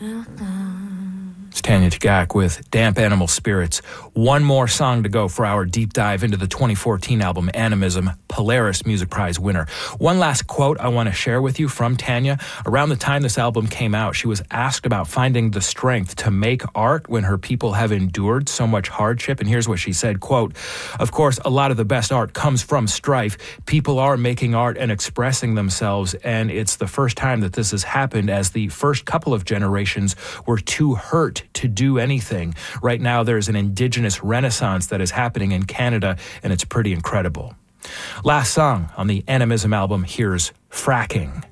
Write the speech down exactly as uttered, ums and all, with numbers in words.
It's Tanya Tagaq with Damp Animal Spirits. One more song to go for our deep dive into the twenty fourteen album Animism, Polaris Music Prize winner. One last quote I want to share with you from Tanya. Around the time this album came out, she was asked about finding the strength to make art when her people have endured so much hardship. And here's what she said, quote, "Of course, a lot of the best art comes from strife. People are making art and expressing themselves, and it's the first time that this has happened, as the first couple of generations were too hurt to do anything. Right now, there's an indigenous renaissance that is happening in Canada, and it's pretty incredible." Last song on the Animism album, here's Fracking.